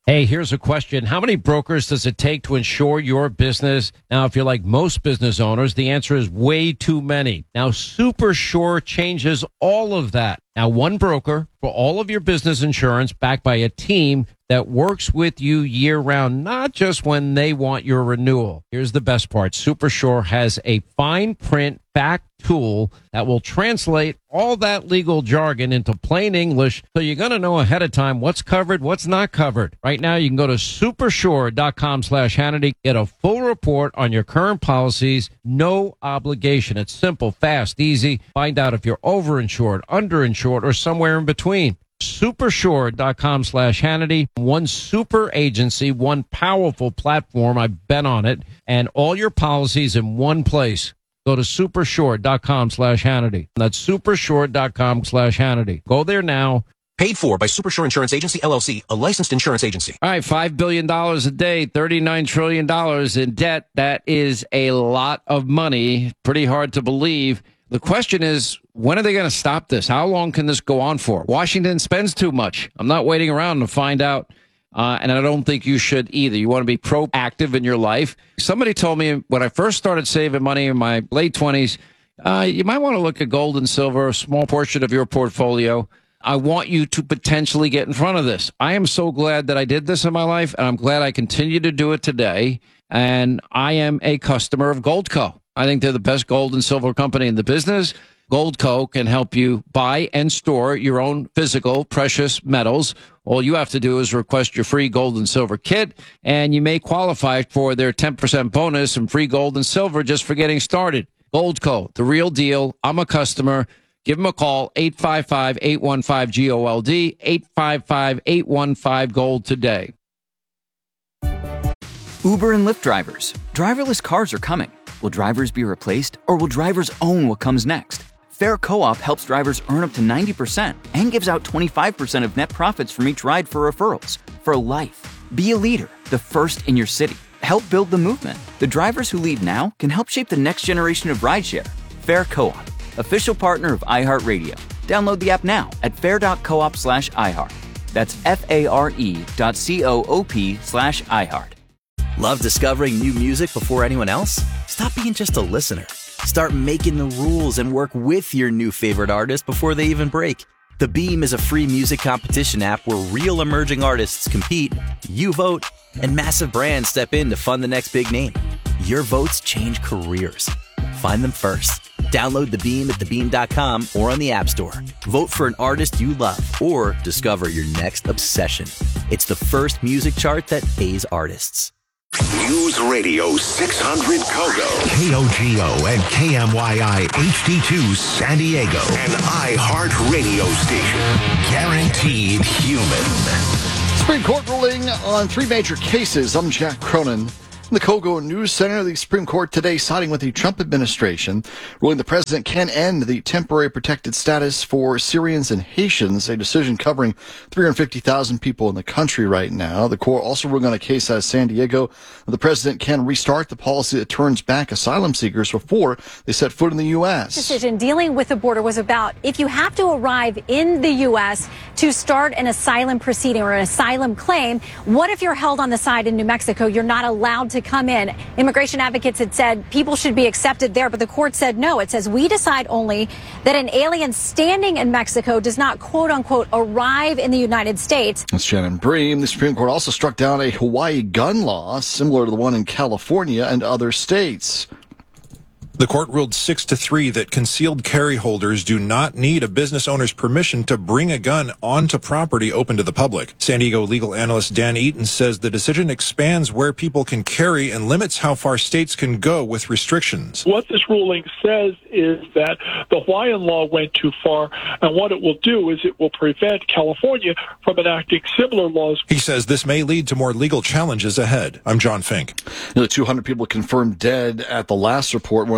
Hey, here's a question. How many brokers does it take to insure your business? Now, if you're like most business owners, the answer is way too many. Now, SuperSure changes all of that. Now, one broker for all of your business insurance backed by a team that works with you year round, not just when they want your renewal. Here's the best part. SuperSure has a fine print fact tool that will translate all that legal jargon into plain English, so you're going to know ahead of time what's covered, what's not covered. Right now, you can go to supersure.com/Hannity, get a full report on your current policies, no obligation. It's simple, fast, easy. Find out if you're overinsured, underinsured, or somewhere in between. Supersure.com/Hannity. One super agency, one powerful platform. I've been on it, and all your policies in one place. Go to supersure.com/Hannity. That's supersure.com/Hannity. Go there now. Paid for by Supersure Insurance Agency, LLC, a licensed insurance agency. All right, $5 billion a day, $39 trillion in debt. That is a lot of money. Pretty hard to believe. The question is, when are they going to stop this? How long can this go on for? Washington spends too much. I'm not waiting around to find out, and I don't think you should either. You want to be proactive in your life. Somebody told me when I first started saving money in my late 20s, you might want to look at gold and silver, a small portion of your portfolio. I want you to potentially get in front of this. I am so glad that I did this in my life, and I'm glad I continue to do it today. And I am a customer of Goldco. I think they're the best gold and silver company in the business. Goldco can help you buy and store your own physical precious metals. All you have to do is request your free gold and silver kit, and you may qualify for their 10% bonus and free gold and silver just for getting started. Goldco, the real deal. I'm a customer. Give them a call, 855-815-GOLD, 855-815-GOLD today. Uber and Lyft drivers. Driverless cars are coming. Will drivers be replaced, or will drivers own what comes next? Fair Co-op helps drivers earn up to 90% and gives out 25% of net profits from each ride for referrals. For life. Be a leader, the first in your city. Help build the movement. The drivers who lead now can help shape the next generation of rideshare. Fair Co-op, official partner of iHeartRadio. Download the app now at fair.coop/iHeart. That's FARE.coop/iHeart. Love discovering new music before anyone else? Stop being just a listener. Start making the rules and work with your new favorite artist before they even break. The Beam is a free music competition app where real emerging artists compete, you vote, and massive brands step in to fund the next big name. Your votes change careers. Find them first. Download The Beam at thebeam.com or on the App Store. Vote for an artist you love or discover your next obsession. It's the first music chart that pays artists. News Radio 600 Kogo, KOGO and KMYI HD2 San Diego, an iHeart radio station. guaranteed human. Supreme Court ruling on three major cases. I'm Jack Cronin. In the Kogo News Center, the Supreme Court today siding with the Trump administration, ruling the president can end the temporary protected status for Syrians and Haitians, a decision covering 350,000 people in the country right now. The court also ruling on a case out of San Diego. The president can restart the policy that turns back asylum seekers before they set foot in the U.S. Decision dealing with the border was about if you have to arrive in the U.S. to start an asylum proceeding or an asylum claim, what if you're held on the side in New Mexico? You're not allowed to come in. Immigration advocates had said people should be accepted there, but the court said no. It says we decide only that an alien standing in Mexico does not, quote unquote, arrive in the United States. That's Shannon Bream. The Supreme Court also struck down a Hawaii gun law similar to the one in California and other states. The court ruled 6-3 that concealed carry holders do not need a business owner's permission to bring a gun onto property open to the public. San Diego legal analyst Dan Eaton says the decision expands where people can carry and limits how far states can go with restrictions. What this ruling says is that the Hawaiian law went too far, and what it will do is it will prevent California from enacting similar laws. He says this may lead to more legal challenges ahead. I'm John Fink. Nearly 200 people confirmed dead at the last report. More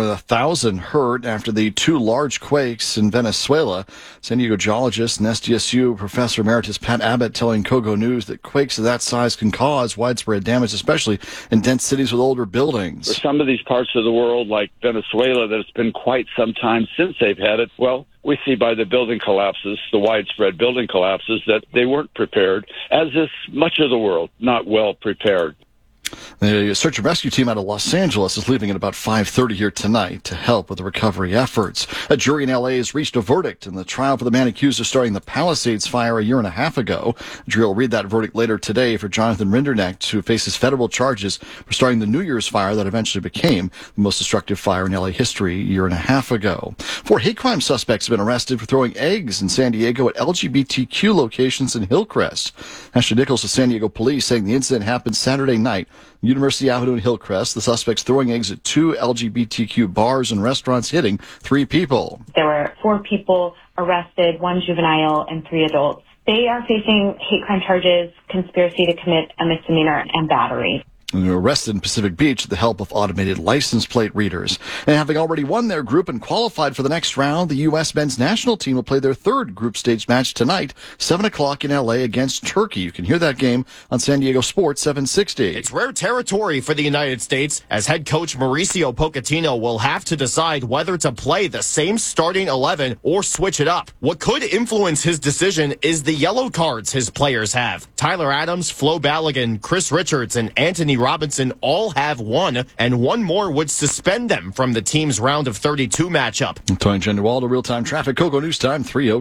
than 1,000 hurt after the two large quakes in Venezuela. San Diego geologist and SDSU Professor Emeritus Pat Abbott telling Kogo News that quakes of that size can cause widespread damage, especially in dense cities with older buildings. For some of these parts of the world, like Venezuela, that it's been quite some time since they've had it, well, we see by the building collapses, the widespread building collapses, that they weren't prepared, as is much of the world, not well prepared. The search and rescue team out of Los Angeles is leaving at about 5:30 here tonight to help with the recovery efforts. A jury in L.A. has reached a verdict in the trial for the man accused of starting the Palisades fire a year and a half ago. The jury will read that verdict later today for Jonathan Rinderknecht, who faces federal charges for starting the New Year's fire that eventually became the most destructive fire in L.A. history a year and a half ago. 4 hate crime suspects have been arrested for throwing eggs in San Diego at LGBTQ locations in Hillcrest. Ashley Nichols of San Diego police saying the incident happened Saturday night. University Avenue in Hillcrest, the suspects throwing eggs at 2 LGBTQ bars and restaurants, hitting 3 people. There were 4 people arrested, 1 juvenile and 3 adults. They are facing hate crime charges, conspiracy to commit a misdemeanor, and battery. They were arrested in Pacific Beach with the help of automated license plate readers. And having already won their group and qualified for the next round, the U.S. men's national team will play their 3rd group stage match tonight, 7 o'clock in L.A. against Turkey. You can hear that game on San Diego Sports 760. It's rare territory for the United States, as head coach Mauricio Pochettino will have to decide whether to play the same starting 11 or switch it up. What could influence his decision is the yellow cards his players have. Tyler Adams, Flo Balogun, Chris Richards, and Anthony Robinson all have 1, and 1 more would suspend them from the team's round of 32 matchup. Tony Gendualdo, real-time traffic, Kogo News Time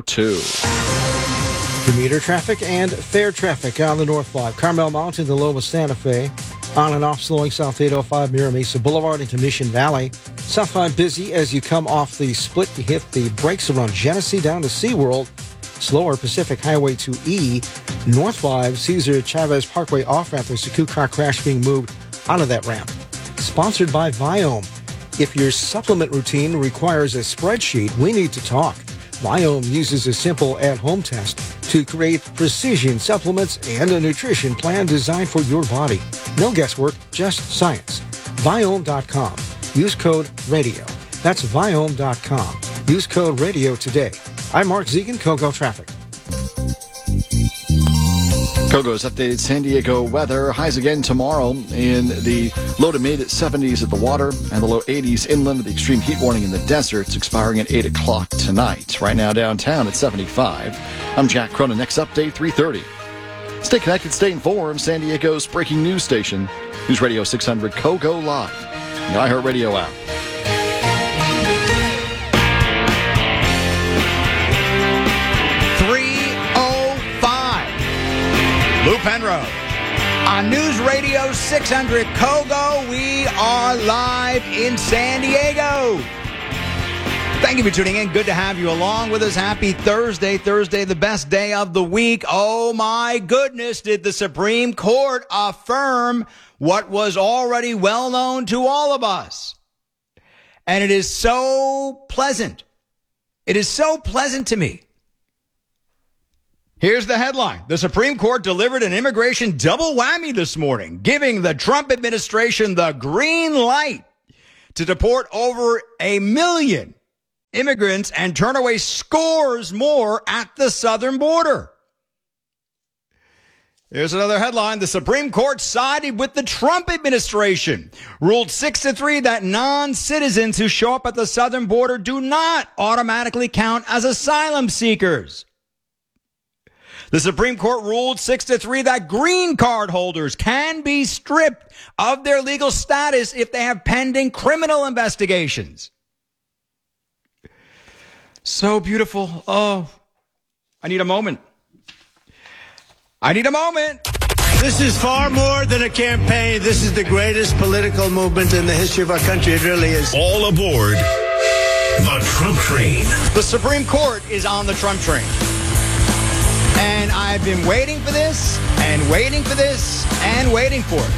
3:02. Commuter traffic and fair traffic on the North 5. Carmel Mountain to Loma Santa Fe. On and off slowing south 805 Mira Mesa Boulevard into Mission Valley. South 5 busy as you come off the split. You hit the brakes around Genesee down to SeaWorld. Slower Pacific Highway 2E. North 5 Cesar Chavez Parkway off-ramp. There's a two-car crash being moved out of that ramp. Sponsored by Viome. If your supplement routine requires a spreadsheet, we need to talk. Viome uses a simple at-home test to create precision supplements and a nutrition plan designed for your body. No guesswork, just science. Viome.com. Use code RADIO. That's Viome.com. Use code RADIO today. I'm Mark Zegan, Kogo Traffic. Kogo's updated San Diego weather. Highs again tomorrow in the low to mid 70s at the water and the low 80s inland with the extreme heat warning in the deserts expiring at 8 o'clock tonight. Right now downtown at 75. I'm Jack Cronin. Next update, 3:30. Stay connected, stay informed. San Diego's breaking news station. News Radio 600 Kogo Live. The iHeartRadio app. Lou Penrose. On News Radio 600 Kogo, we are live in San Diego. Thank you for tuning in. Good to have you along with us. Happy Thursday. Thursday, the best day of the week. Oh, my goodness. Did the Supreme Court affirm what was already well known to all of us? And it is so pleasant. It is so pleasant to me. Here's the headline. The Supreme Court delivered an immigration double whammy this morning, giving the Trump administration the green light to deport over 1 million immigrants and turn away scores more at the southern border. Here's another headline. The Supreme Court sided with the Trump administration, ruled 6-3 that non-citizens who show up at the southern border do not automatically count as asylum seekers. The Supreme Court ruled 6-3 that green card holders can be stripped of their legal status if they have pending criminal investigations. So beautiful. Oh, I need a moment. This is far more than a campaign. This is the greatest political movement in the history of our country. It really is. All aboard the Trump train. The Supreme Court is on the Trump train. And I've been waiting for this, and waiting for this, and waiting for it.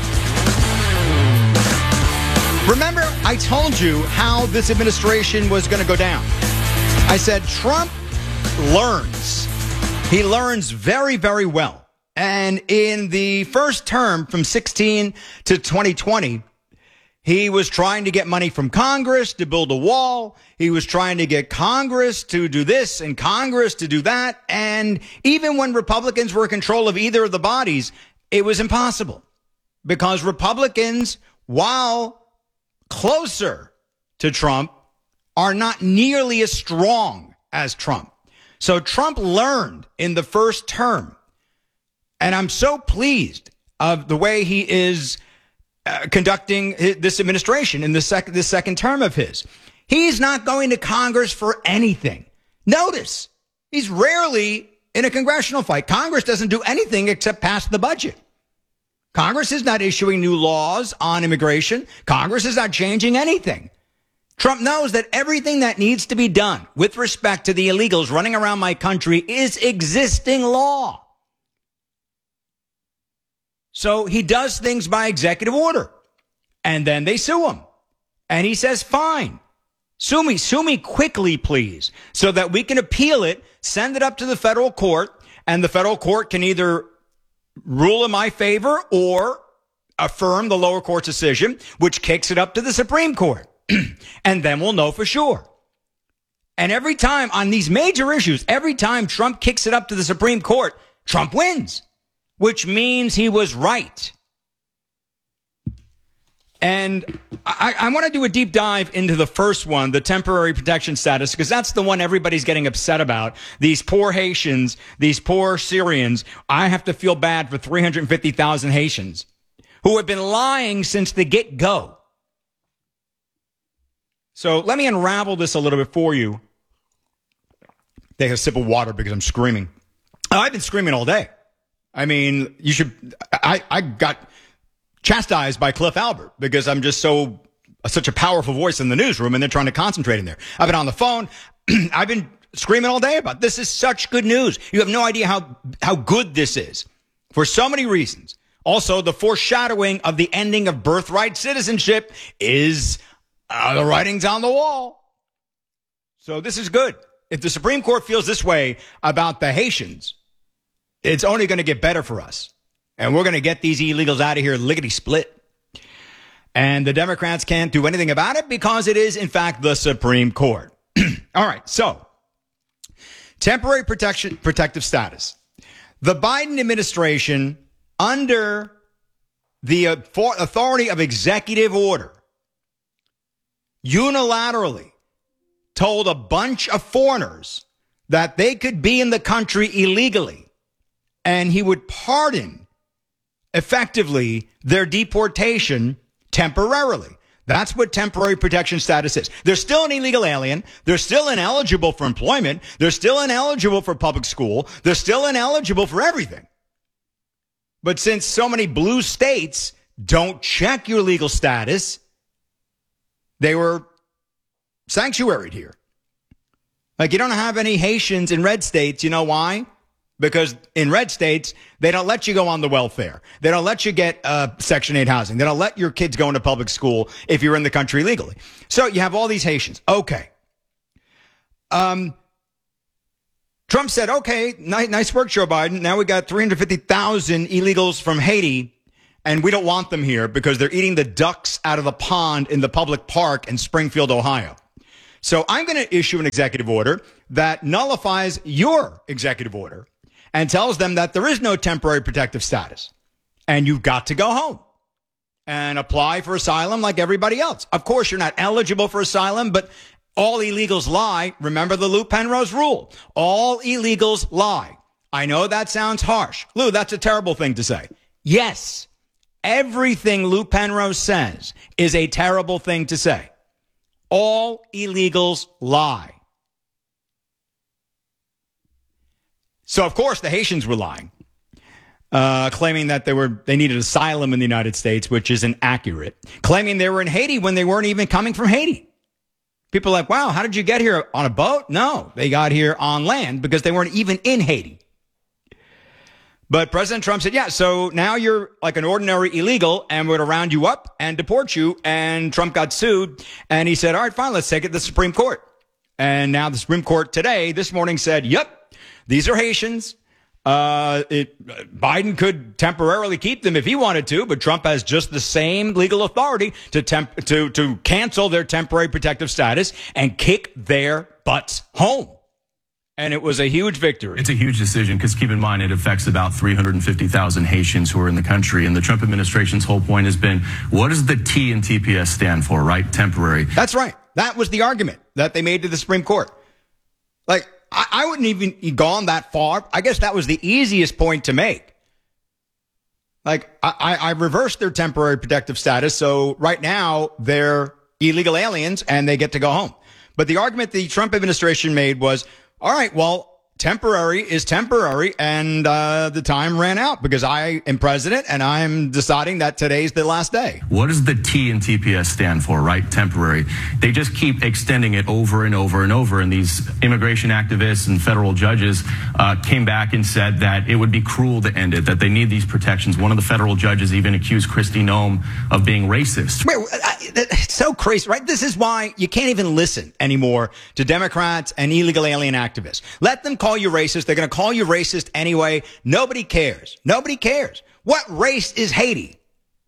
Remember, I told you how this administration was going to go down. I said Trump learns. He learns very, very well. And in the first term from 16 to 2020, He was trying to get money from Congress to build a wall. He was trying to get Congress to do this and Congress to do that. And even when Republicans were in control of either of the bodies, it was impossible because Republicans, while closer to Trump, are not nearly as strong as Trump. So Trump learned in the first term. And I'm so pleased of the way he is conducting this administration in this second term of his. He's not going to Congress for anything. Notice, he's rarely in a congressional fight. Congress doesn't do anything except pass the budget. Congress is not issuing new laws on immigration. Congress is not changing anything. Trump knows that everything that needs to be done with respect to the illegals running around my country is existing law. So he does things by executive order, and then they sue him. And he says, fine, sue me quickly, please, so that we can appeal it, send it up to the federal court, and the federal court can either rule in my favor or affirm the lower court's decision, which kicks it up to the Supreme Court. And then we'll know for sure. And every time on these major issues, every time Trump kicks it up to the Supreme Court, Trump wins, which means he was right. And I want to do a deep dive into the first one, the temporary protection status, because that's the one everybody's getting upset about. These poor Haitians, these poor Syrians. I have to feel bad for 350,000 Haitians who have been lying since the get-go. So let me unravel this a little bit for you. Take a sip of water because I'm screaming. I've been screaming all day. I mean, I got chastised by Cliff Albert because I'm just such a powerful voice in the newsroom and they're trying to concentrate in there. I've been on the phone. I've been screaming all day about this is such good news. You have no idea how good this is for so many reasons. Also, the foreshadowing of the ending of birthright citizenship is the writing's on the wall. So this is good. If the Supreme Court feels this way about the Haitians, it's only going to get better for us. And we're going to get these illegals out of here lickety-split. And the Democrats can't do anything about it because it is, in fact, the Supreme Court. All right, so temporary protective status. The Biden administration, under the authority of executive order, unilaterally told a bunch of foreigners that they could be in the country illegally. And he would pardon, effectively, their deportation temporarily. That's what temporary protection status is. They're still an illegal alien. They're still ineligible for employment. They're still ineligible for public school. They're still ineligible for everything. But since so many blue states don't check your legal status, they were sanctuaried here. Like, you don't have any Haitians in red states. You know why? Because in red states, they don't let you go on the welfare. They don't let you get Section 8 housing. They don't let your kids go into public school if you're in the country legally. So you have all these Haitians. Okay. Trump said, okay, nice work, Joe Biden. Now we got 350,000 illegals from Haiti, and we don't want them here because they're eating the ducks out of the pond in the public park in Springfield, Ohio. So I'm going to issue an executive order that nullifies your executive order and tells them that there is no temporary protective status. And you've got to go home and apply for asylum like everybody else. Of course, you're not eligible for asylum, but all illegals lie. Remember the Lou Penrose rule. All illegals lie. I know that sounds harsh. Lou, that's a terrible thing to say. Yes, everything Lou Penrose says is a terrible thing to say. All illegals lie. So, of course, the Haitians were lying, claiming that they needed asylum in the United States, which is inaccurate, claiming they were in Haiti when they weren't even coming from Haiti. People are like, wow, how did you get here? On a boat? No, they got here on land because they weren't even in Haiti. But President Trump said, yeah, so now you're like an ordinary illegal and we're going to round you up and deport you. And Trump got sued. And he said, all right, fine, let's take it to the Supreme Court. And now the Supreme Court this morning said, yep, these are Haitians. Biden could temporarily keep them if he wanted to, but Trump has just the same legal authority to cancel their temporary protective status and kick their butts home. And it was a huge victory. It's a huge decision because keep in mind it affects about 350,000 Haitians who are in the country. And the Trump administration's whole point has been, what does the T in TPS stand for, right? Temporary. That's right. That was the argument that they made to the Supreme Court. Like, I wouldn't even gone that far. I guess that was the easiest point to make. Like, I reversed their temporary protective status. So right now they're illegal aliens and they get to go home. But the argument the Trump administration made was, all right, well, temporary is temporary, and the time ran out because I am president and I'm deciding that today's the last day. What does the T in TPS stand for, right? Temporary. They just keep extending it over and over and over, and these immigration activists and federal judges came back and said that it would be cruel to end it, that they need these protections. One of the federal judges even accused Kristi Noem of being racist. Wait, it's so crazy, right? This is why you can't even listen anymore to Democrats and illegal alien activists. Let them call you racist. They're going to call you racist anyway. Nobody cares. Nobody cares. What race is Haiti?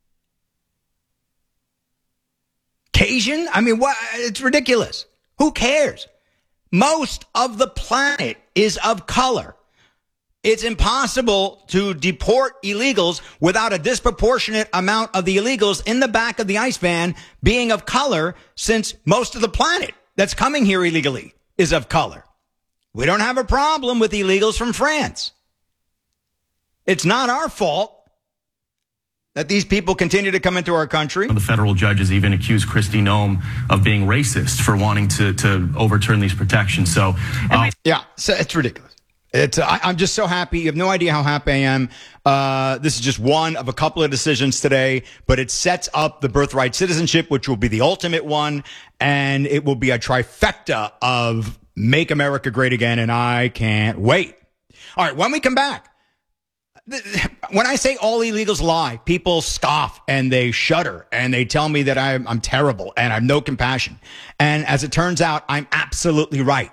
Cajun? I mean, what? It's ridiculous. Who cares? Most of the planet is of color. It's impossible to deport illegals without a disproportionate amount of the illegals in the back of the ICE van being of color, since most of the planet that's coming here illegally is of color. We don't have a problem with illegals from France. It's not our fault that these people continue to come into our country. The federal judges even accused Kristi Noem of being racist for wanting to overturn these protections. So, yeah, so it's ridiculous. I'm just so happy. You have no idea how happy I am. This is just one of a couple of decisions today, but it sets up the birthright citizenship, which will be the ultimate one, and it will be a trifecta of Make America Great Again, and I can't wait. All right, when we come back, when I say all illegals lie, people scoff and they shudder and they tell me that I'm terrible and I have no compassion. And as it turns out, I'm absolutely right.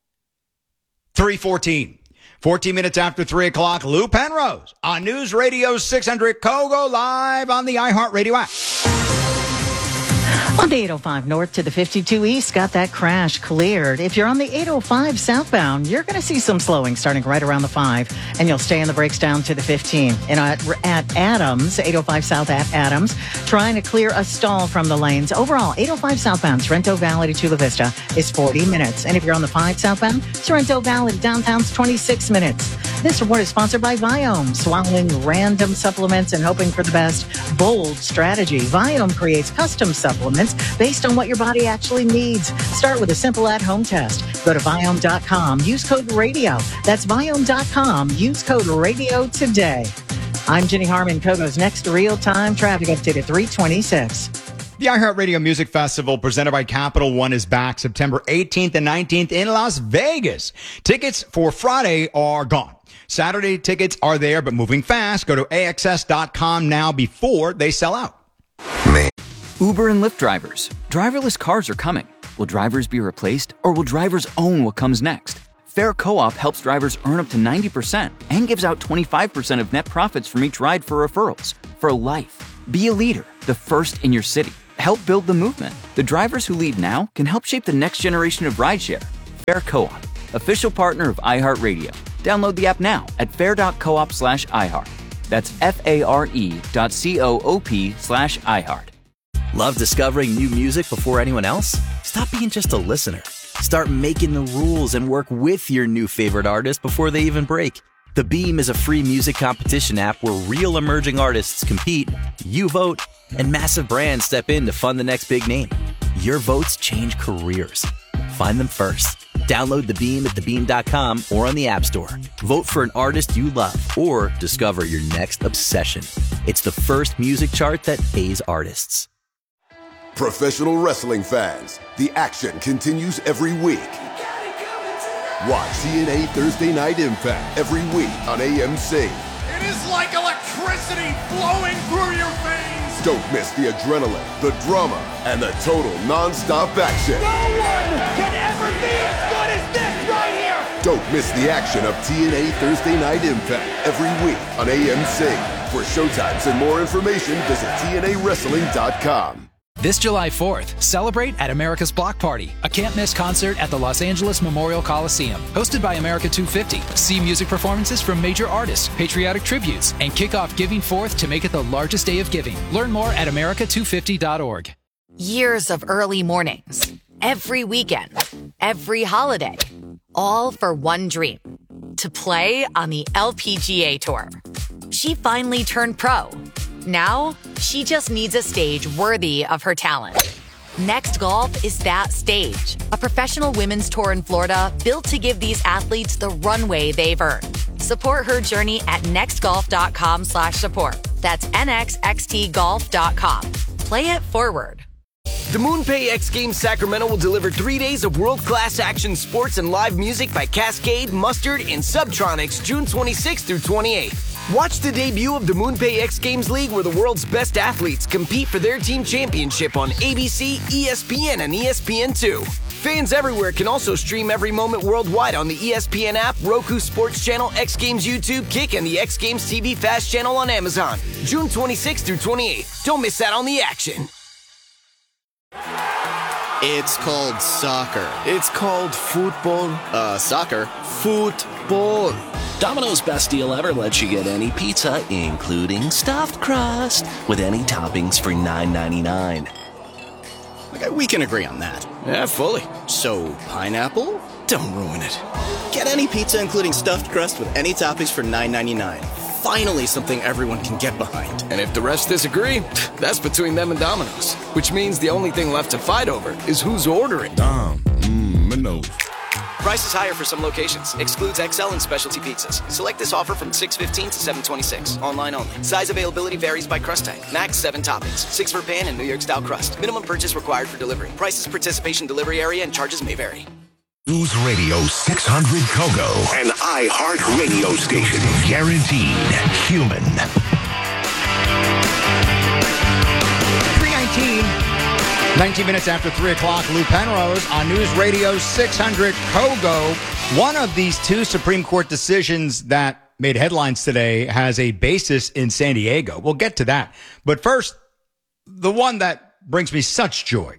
3:14. 14 minutes after 3 o'clock, Lou Penrose on News Radio 600 Kogo, live on the iHeartRadio app. On the 805 north to the 52 east, got that crash cleared. If you're on the 805 southbound, you're going to see some slowing starting right around the 5, and you'll stay on the brakes down to the 15. And at Adams, 805 south at Adams, trying to clear a stall from the lanes. Overall, 805 southbound, Sorrento Valley to Chula Vista is 40 minutes. And if you're on the 5 southbound, Sorrento Valley to downtown's 26 minutes. This report is sponsored by Viome, swallowing random supplements and hoping for the best. Bold strategy. Viome creates custom supplements based on what your body actually needs. Start with a simple at-home test. Go to Viome.com. Use code RADIO. That's Viome.com. Use code RADIO today. I'm Jenny Harmon. Kogo's next real-time traffic update at 3:26. The iHeartRadio Music Festival presented by Capital One is back September 18th and 19th in Las Vegas. Tickets for Friday are gone. Saturday tickets are there, but moving fast. Go to AXS.com now before they sell out. Uber and Lyft drivers. Driverless cars are coming. Will drivers be replaced, or will drivers own what comes next? Fair Co-op helps drivers earn up to 90% and gives out 25% of net profits from each ride for referrals. For life. Be a leader, the first in your city. Help build the movement. The drivers who lead now can help shape the next generation of rideshare. Fair Co-op, official partner of iHeartRadio. Download the app now at fair.coop/iHeart. That's FARE.coop/iHeart. Love discovering new music before anyone else? Stop being just a listener. Start making the rules and work with your new favorite artist before they even break. The Beam is a free music competition app where real emerging artists compete, you vote, and massive brands step in to fund the next big name. Your votes change careers. Find them first. Download The Beam at thebeam.com or on the App Store. Vote for an artist you love or discover your next obsession. It's the first music chart that pays artists. Professional wrestling fans, the action continues every week. Watch TNA Thursday Night Impact every week on AMC. It is like electricity flowing through your veins. Don't miss the adrenaline, the drama, and the total non-stop action. No one can ever be as good as this right here. Don't miss the action of TNA Thursday Night Impact every week on AMC. For showtimes and more information, visit TNAWrestling.com. This July 4th, celebrate at America's Block Party, a can't-miss concert at the Los Angeles Memorial Coliseum. Hosted by America 250, see music performances from major artists, patriotic tributes, and kick off Giving Forth to make it the largest day of giving. Learn more at america250.org. Years of early mornings, every weekend, every holiday, all for one dream, to play on the LPGA Tour. She finally turned pro. Now, she just needs a stage worthy of her talent. Next Golf is that stage, a professional women's tour in Florida built to give these athletes the runway they've earned. Support her journey at nextgolf.com/support. That's nxxtgolf.com. Play it forward. The MoonPay X Games Sacramento will deliver 3 days of world-class action sports and live music by Cascade, Mustard, and Subtronics June 26th through 28th. Watch the debut of the MoonPay X Games League, where the world's best athletes compete for their team championship on ABC, ESPN, and ESPN2. Fans everywhere can also stream every moment worldwide on the ESPN app, Roku Sports Channel, X Games YouTube, Kick, and the X Games TV Fast channel on Amazon. June 26th through 28th. Don't miss out on the action. It's called soccer. It's called football. Soccer. Football. Domino's Best Deal Ever lets you get any pizza, including stuffed crust, with any toppings for $9.99. Okay, we can agree on that. Yeah, fully. So, pineapple? Don't ruin it. Get any pizza, including stuffed crust, with any toppings for $9.99. Finally, something everyone can get behind. And if the rest disagree, that's between them and Domino's. Which means the only thing left to fight over is who's ordering. No. Price is higher for some locations. Excludes XL and specialty pizzas. Select this offer from 6/15 to 7/26. Online only. Size availability varies by crust type. Max 7 toppings. 6 for pan and New York style crust. Minimum purchase required for delivery. Prices, participation, delivery area, and charges may vary. News Radio 600 Kogo, an iHeart radio station. Guaranteed human. 3:19. 19 minutes after 3 o'clock, Lou Penrose on News Radio 600 Kogo. One of these two Supreme Court decisions that made headlines today has a basis in San Diego. We'll get to that. But first, the one that brings me such joy.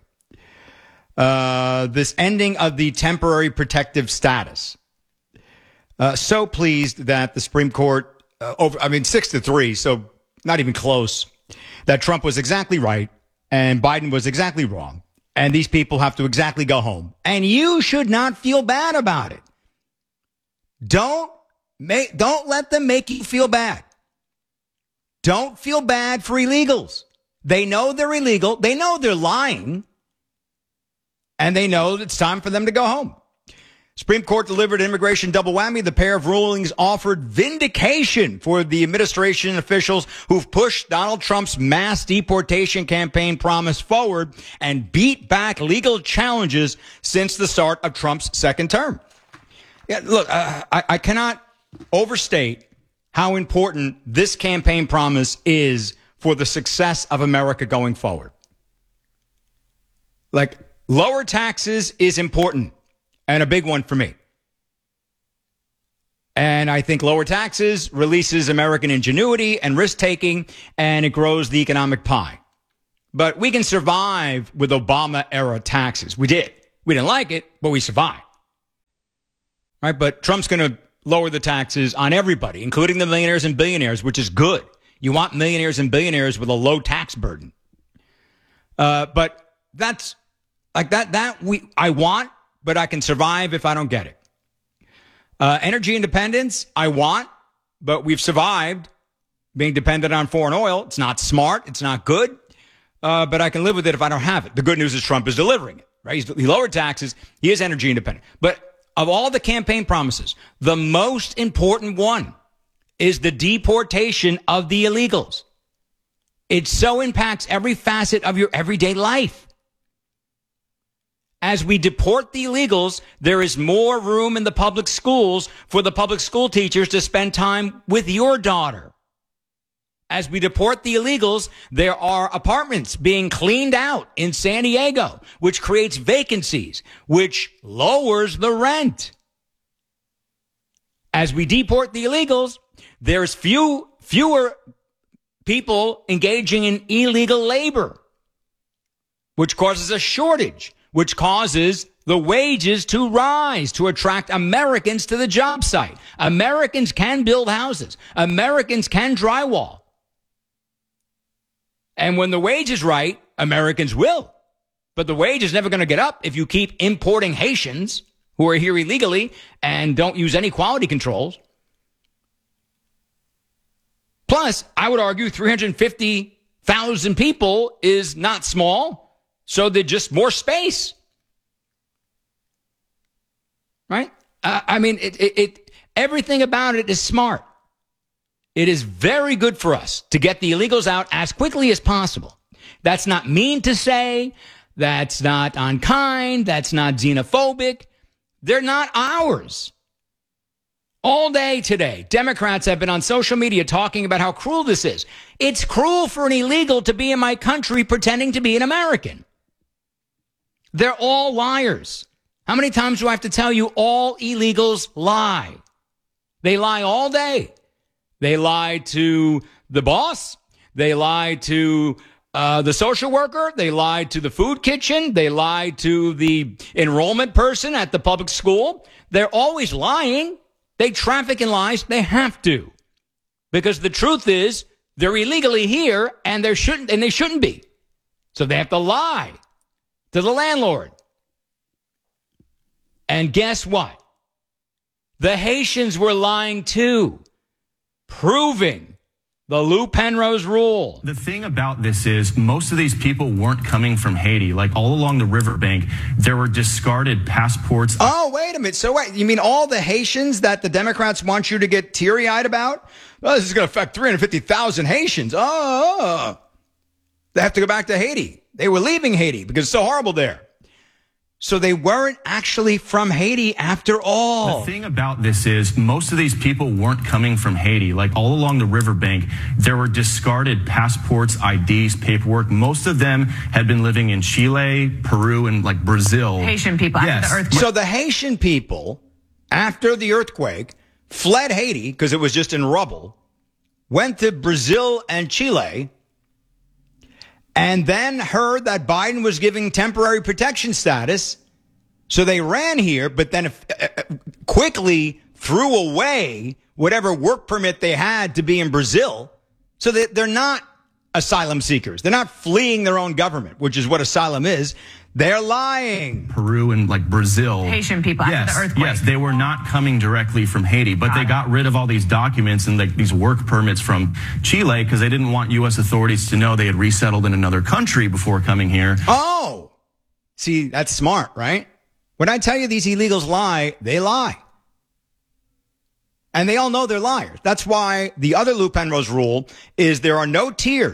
This ending of the temporary protective status. So pleased that the Supreme Court, 6-3, so not even close, that Trump was exactly right and Biden was exactly wrong. And these people have to exactly go home. And you should not feel bad about it. Don't let them make you feel bad. Don't feel bad for illegals. They know they're illegal. They know they're lying. And they know it's time for them to go home. Supreme Court delivered immigration double whammy. The pair of rulings offered vindication for the administration officials who've pushed Donald Trump's mass deportation campaign promise forward and beat back legal challenges since the start of Trump's second term. Yeah, look, I cannot overstate how important this campaign promise is for the success of America going forward. Like, lower taxes is important. And a big one for me. And I think lower taxes releases American ingenuity and risk-taking, and it grows the economic pie. But we can survive with Obama-era taxes. We did. We didn't like it, but we survived. Right? But Trump's going to lower the taxes on everybody, including the millionaires and billionaires, which is good. You want millionaires and billionaires with a low tax burden. But that's like that I want, but I can survive if I don't get it. Energy independence, I want, but we've survived being dependent on foreign oil. It's not smart. It's not good. But I can live with it if I don't have it. The good news is Trump is delivering it, right? He lowered taxes. He is energy independent. But of all the campaign promises, the most important one is the deportation of the illegals. It so impacts every facet of your everyday life. As we deport the illegals, there is more room in the public schools for the public school teachers to spend time with your daughter. As we deport the illegals, there are apartments being cleaned out in San Diego, which creates vacancies, which lowers the rent. as we deport the illegals, there's fewer people engaging in illegal labor, which causes a shortage, which causes the wages to rise to attract Americans to the job site. Americans can build houses. Americans can drywall. And when the wage is right, Americans will. But the wage is never going to get up if you keep importing Haitians who are here illegally and don't use any quality controls. Plus, I would argue 350,000 people is not small, so they're just more space. Right? I mean, everything about it is smart. It is very good for us to get the illegals out as quickly as possible. That's not mean to say. That's not unkind. That's not xenophobic. They're not ours. All day today, Democrats have been on social media talking about how cruel this is. It's cruel for an illegal to be in my country pretending to be an American. They're all liars. How many times do I have to tell you all illegals lie? They lie all day. They lie to the boss. They lie to the social worker. They lie to the food kitchen. They lie to the enrollment person at the public school. They're always lying. They traffic in lies. They have to. Because the truth is they're illegally here and they shouldn't be. So they have to lie to the landlord. And guess what? The Haitians were lying too, proving the Lou Penrose rule. The thing about this is most of these people weren't coming from Haiti. Like all along the riverbank, there were discarded passports. Oh, wait a minute. So wait, you mean all the Haitians that the Democrats want you to get teary-eyed about? Oh, this is going to affect 350,000 Haitians. Oh, they have to go back to Haiti. They were leaving Haiti because it's so horrible there. So they weren't actually from Haiti after all. The thing about this is most of these people weren't coming from Haiti. Like all along the riverbank, there were discarded passports, IDs, paperwork. Most of them had been living in Chile, Peru, and like Brazil. Haitian people after the earthquake. So the Haitian people, after the earthquake, fled Haiti because it was just in rubble, went to Brazil and Chile, and then heard that Biden was giving temporary protection status. So they ran here, but then quickly threw away whatever work permit they had to be in Brazil. So they're not asylum seekers. They're not fleeing their own government, which is what asylum is. They're lying. Peru and like Brazil. Haitian people after the earthquake. Yes, they were not coming directly from Haiti, but they got rid of all these documents and like these work permits from Chile because they didn't want U.S. authorities to know they had resettled in another country before coming here. Oh, see, that's smart, right? When I tell you these illegals lie, they lie. And they all know they're liars. That's why the other Lou Penrose rule is there are no tiers.